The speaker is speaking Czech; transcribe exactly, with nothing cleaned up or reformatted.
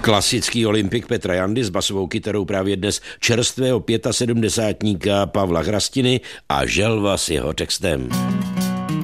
Klasický olympik Petra Jandy s basovou kytarou právě dnes čerstvého sedmdesátníka Pavla Chrastiny a želva s jeho textem.